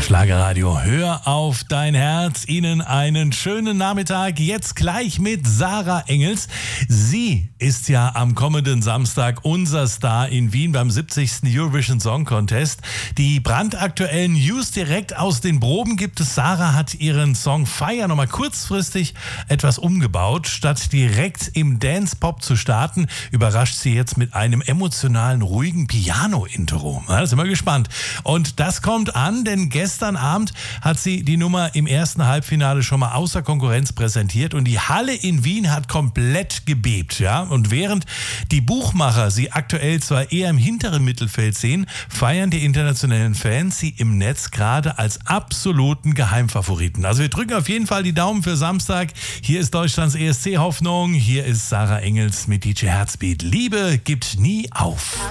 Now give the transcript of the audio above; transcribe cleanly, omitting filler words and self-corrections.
Schlagerradio, hör auf dein Herz. Ihnen einen schönen Nachmittag. Jetzt gleich mit Sarah Engels. Sie ist ja am kommenden Samstag unser Star in Wien beim 70. Eurovision Song Contest. Die brandaktuellen News direkt aus den Proben gibt es. Sarah hat ihren Song Fire nochmal kurzfristig etwas umgebaut. Statt direkt im Dance-Pop zu starten, überrascht sie jetzt mit einem emotionalen, ruhigen Piano-Intro. Da sind wir gespannt. Und das kommt an, denn gestern Abend hat sie die Nummer im ersten Halbfinale schon mal außer Konkurrenz präsentiert und die Halle in Wien hat komplett gebebt. Ja? Und während die Buchmacher sie aktuell zwar eher im hinteren Mittelfeld sehen, feiern die internationalen Fans sie im Netz gerade als absoluten Geheimfavoriten. Also wir drücken auf jeden Fall die Daumen für Samstag. Hier ist Deutschlands ESC-Hoffnung. Hier ist Sarah Engels mit DJ Herzbeat. Liebe gibt nie auf.